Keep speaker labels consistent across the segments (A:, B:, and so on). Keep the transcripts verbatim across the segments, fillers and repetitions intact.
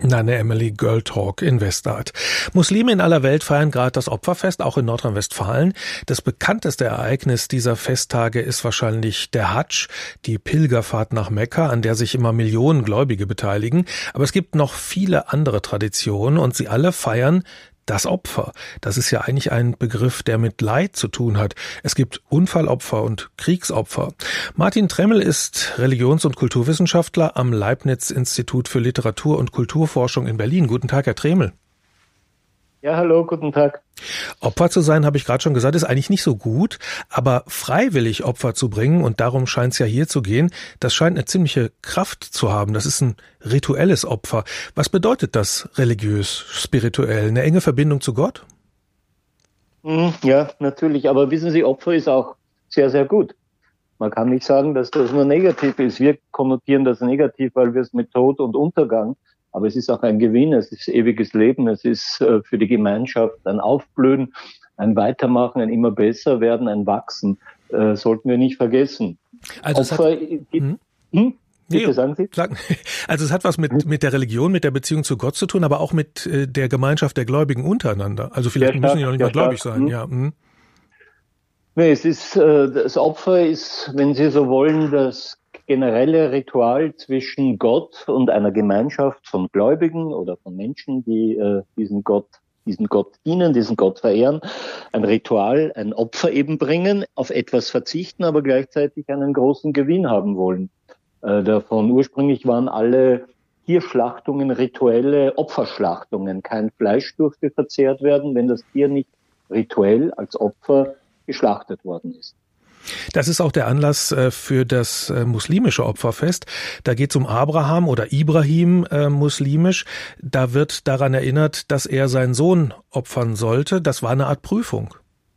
A: Nane Emily, Girl Talk in Westart. Muslime in aller Welt feiern gerade das Opferfest, auch in Nordrhein-Westfalen. Das bekannteste Ereignis dieser Festtage ist wahrscheinlich der Hadsch, die Pilgerfahrt nach Mekka, an der sich immer Millionen Gläubige beteiligen. Aber es gibt noch viele andere Traditionen und sie alle feiern das Opfer. Das ist ja eigentlich ein Begriff, der mit Leid zu tun hat. Es gibt Unfallopfer und Kriegsopfer. Martin Tremmel ist Religions- und Kulturwissenschaftler am Leibniz-Institut für Literatur- und Kulturforschung in Berlin. Guten Tag, Herr Tremmel.
B: Ja, hallo, guten Tag.
A: Opfer zu sein, habe ich gerade schon gesagt, ist eigentlich nicht so gut, aber freiwillig Opfer zu bringen, und darum scheint es ja hier zu gehen, das scheint eine ziemliche Kraft zu haben. Das ist ein rituelles Opfer. Was bedeutet das religiös, spirituell? Eine enge Verbindung zu Gott?
B: Ja, natürlich, aber wissen Sie, Opfer ist auch sehr, sehr gut. Man kann nicht sagen, dass das nur negativ ist. Wir konnotieren das negativ, weil wir es mit Tod und Untergang, aber es ist auch ein Gewinn, es ist ewiges Leben, es ist äh, für die Gemeinschaft ein Aufblühen, ein Weitermachen, ein immer besser werden, ein Wachsen, äh, sollten wir nicht vergessen.
A: Also
B: Opfer,
A: es hat, hm?
B: Hm? Bitte,
A: nee,
B: sagen Sie.
A: Sagen, also es hat was mit, mit der Religion, mit der Beziehung zu Gott zu tun, aber auch mit äh, der Gemeinschaft der Gläubigen untereinander. Also vielleicht
B: stark,
A: müssen die noch nicht mal gläubig
B: stark.
A: sein.
B: Hm?
A: Ja. Hm.
B: Nee, es ist, äh, das Opfer ist, wenn Sie so wollen, das generelle Ritual zwischen Gott und einer Gemeinschaft von Gläubigen oder von Menschen, die äh, diesen Gott, diesen Gott dienen, diesen Gott verehren. Ein Ritual, ein Opfer eben bringen, auf etwas verzichten, aber gleichzeitig einen großen Gewinn haben wollen. Äh, davon ursprünglich waren alle Tierschlachtungen rituelle Opferschlachtungen. Kein Fleisch durfte verzehrt werden, wenn das Tier nicht rituell als Opfer geschlachtet worden ist.
A: Das ist auch der Anlass für das muslimische Opferfest. Da geht es um Abraham oder Ibrahim äh, muslimisch. Da wird daran erinnert, dass er seinen Sohn opfern sollte. Das war eine Art Prüfung.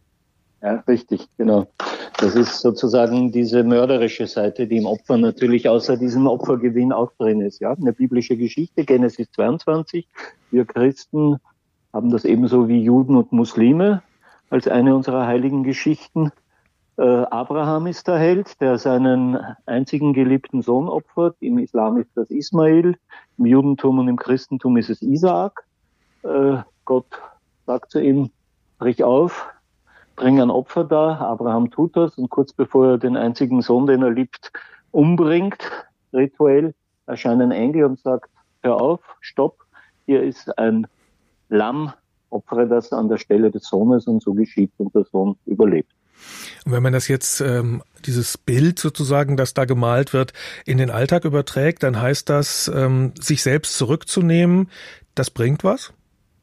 B: Ja, richtig, genau. Das ist sozusagen diese mörderische Seite, die im Opfer natürlich außer diesem Opfergewinn auch drin ist. Ja, eine biblische Geschichte, Genesis zweiundzwanzig. Wir Christen haben das ebenso wie Juden und Muslime als eine unserer heiligen Geschichten. Äh, Abraham ist der Held, der seinen einzigen geliebten Sohn opfert. Im Islam ist das Ismail, im Judentum und im Christentum ist es Isaak. Äh, Gott sagt zu ihm, brich auf, bring ein Opfer dar. Abraham tut das und kurz bevor er den einzigen Sohn, den er liebt, umbringt, rituell, erscheint ein Engel und sagt, hör auf, stopp, hier ist ein Lamm, opfere das an der Stelle des Sohnes, und so geschieht und der Sohn überlebt.
A: Und wenn man das jetzt, ähm, dieses Bild sozusagen, das da gemalt wird, in den Alltag überträgt, dann heißt das, ähm, sich selbst zurückzunehmen, das bringt was?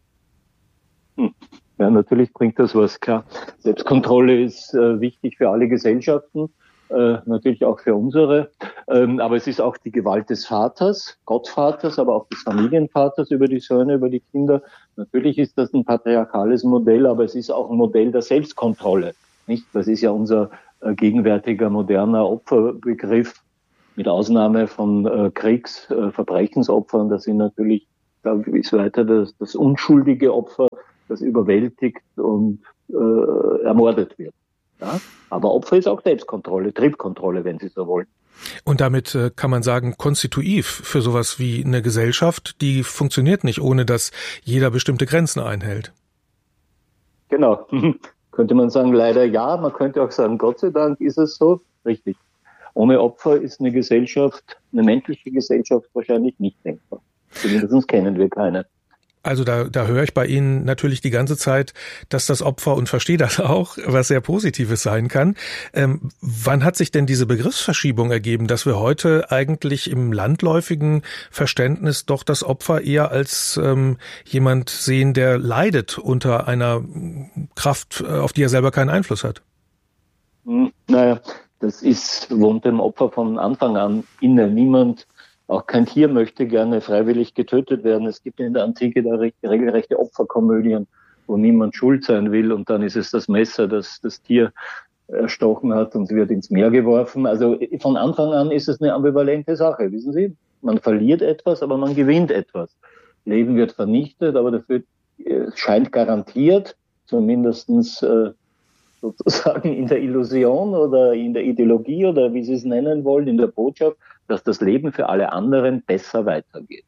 B: Hm. Ja, natürlich bringt das was, klar. Selbstkontrolle ist äh, wichtig für alle Gesellschaften, äh, natürlich auch für unsere. Ähm, aber es ist auch die Gewalt des Vaters, Gottvaters, aber auch des Familienvaters über die Söhne, über die Kinder. Natürlich ist das ein patriarchales Modell, aber es ist auch ein Modell der Selbstkontrolle. Nicht? Das ist ja unser äh, gegenwärtiger moderner Opferbegriff, mit Ausnahme von äh, Kriegs-, äh, Verbrechensopfern. Das sind natürlich, da ist weiter das, das unschuldige Opfer, das überwältigt und äh, ermordet wird. Ja? Aber Opfer ist auch Selbstkontrolle, Triebkontrolle, wenn Sie so wollen.
A: Und damit äh, kann man sagen, konstitutiv für sowas wie eine Gesellschaft, die funktioniert nicht, ohne dass jeder bestimmte Grenzen einhält.
B: Genau. Könnte man sagen, leider ja. Man könnte auch sagen, Gott sei Dank ist es so. Richtig. Ohne Opfer ist eine Gesellschaft, eine menschliche Gesellschaft wahrscheinlich nicht denkbar. Zumindest kennen wir keine.
A: Also da, da höre ich bei Ihnen natürlich die ganze Zeit, dass das Opfer, und verstehe das auch, was sehr Positives sein kann. Ähm, wann hat sich denn diese Begriffsverschiebung ergeben, dass wir heute eigentlich im landläufigen Verständnis doch das Opfer eher als ähm, jemand sehen, der leidet unter einer Kraft, auf die er selber keinen Einfluss hat?
B: Hm, naja, das ist, wohnt dem Opfer von Anfang an inne. Niemand, auch kein Tier möchte gerne freiwillig getötet werden. Es gibt in der Antike da regelrechte Opferkomödien, wo niemand schuld sein will, und dann ist es das Messer, das das Tier erstochen hat, und wird ins Meer geworfen. Also von Anfang an ist es eine ambivalente Sache, wissen Sie? Man verliert etwas, aber man gewinnt etwas. Leben wird vernichtet, aber dafür scheint garantiert, zumindestens äh, sozusagen in der Illusion oder in der Ideologie oder wie Sie es nennen wollen, in der Botschaft, dass das Leben für alle anderen besser weitergeht.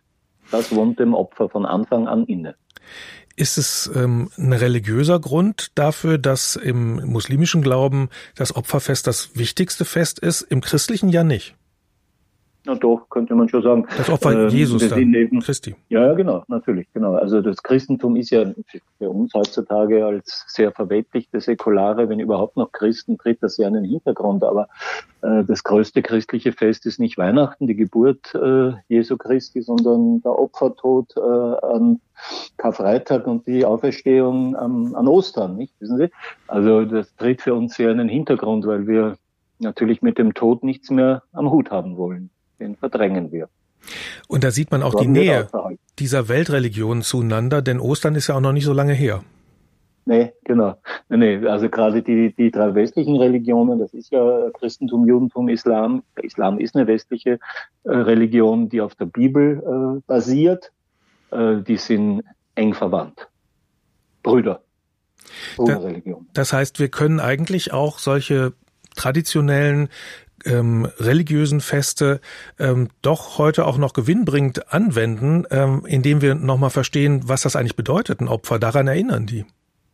B: Das wohnt dem Opfer von Anfang an inne.
A: Ist es ähm, ein religiöser Grund dafür, dass im muslimischen Glauben das Opferfest das wichtigste Fest ist, im christlichen ja nicht?
B: Na doch, könnte man schon sagen.
A: Das Opfer ähm, Jesus dann, eben, Christi.
B: Ja, genau, natürlich, genau. Also das Christentum ist ja für uns heutzutage als sehr verweltlichte, säkulare, wenn überhaupt noch Christen, tritt das ja in den Hintergrund. Aber äh, das größte christliche Fest ist nicht Weihnachten, die Geburt äh, Jesu Christi, sondern der Opfertod äh, an Karfreitag und die Auferstehung ähm, an Ostern, nicht? Wissen Sie? Also das tritt für uns sehr in den Hintergrund, weil wir natürlich mit dem Tod nichts mehr am Hut haben wollen. Den verdrängen wir.
A: Und da sieht man auch die Nähe dieser Weltreligionen zueinander, denn Ostern ist ja auch noch nicht so lange her.
B: Nee, genau. Nee, also gerade die, die drei westlichen Religionen, das ist ja Christentum, Judentum, Islam. Der Islam ist eine westliche äh, Religion, die auf der Bibel äh, basiert. Äh, die sind eng verwandt. Brüder.
A: Bruderreligion. Das heißt, wir können eigentlich auch solche traditionellen Ähm, religiösen Feste ähm, doch heute auch noch gewinnbringend anwenden, ähm, indem wir nochmal verstehen, was das eigentlich bedeutet, ein Opfer. Daran erinnern die.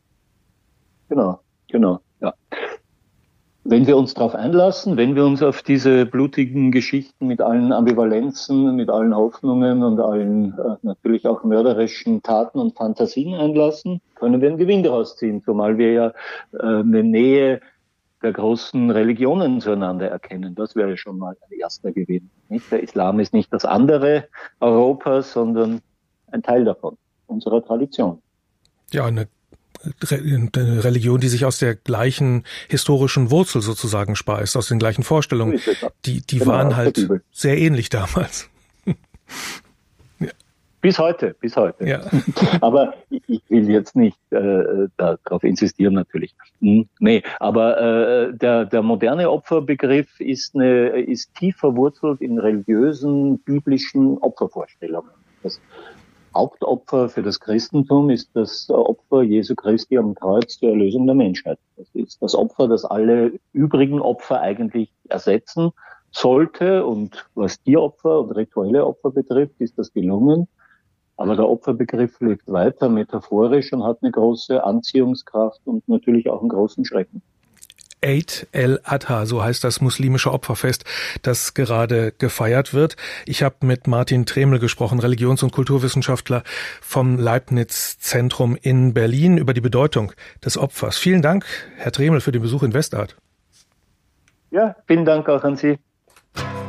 B: Genau, genau, ja. Wenn wir uns darauf einlassen, wenn wir uns auf diese blutigen Geschichten mit allen Ambivalenzen, mit allen Hoffnungen und allen äh, natürlich auch mörderischen Taten und Fantasien einlassen, können wir einen Gewinn daraus ziehen, zumal wir ja äh, eine Nähe der großen Religionen zueinander erkennen. Das wäre schon mal ein erster Gewinn. Nicht? Der Islam ist nicht das andere Europas, sondern ein Teil davon, unserer Tradition.
A: Ja, eine, eine Religion, die sich aus der gleichen historischen Wurzel sozusagen speist, aus den gleichen Vorstellungen. Die, die genau, waren halt sehr ähnlich damals.
B: Ja. Bis heute, bis heute.
A: Ja.
B: Aber ich will jetzt nicht äh, darauf insistieren natürlich. Hm, nee, aber äh, der, der moderne Opferbegriff ist, eine, ist tief verwurzelt in religiösen, biblischen Opfervorstellungen. Das Hauptopfer für das Christentum ist das Opfer Jesu Christi am Kreuz zur Erlösung der Menschheit. Das ist das Opfer, das alle übrigen Opfer eigentlich ersetzen sollte. Und was Tieropfer und rituelle Opfer betrifft, ist das gelungen. Aber der Opferbegriff lebt weiter metaphorisch und hat eine große Anziehungskraft und natürlich auch einen großen Schrecken.
A: Eid el-Adha, so heißt das muslimische Opferfest, das gerade gefeiert wird. Ich habe mit Martin Tremel gesprochen, Religions- und Kulturwissenschaftler vom Leibniz-Zentrum in Berlin, über die Bedeutung des Opfers. Vielen Dank, Herr Tremel, für den Besuch in Westart.
B: Ja, vielen Dank auch an Sie.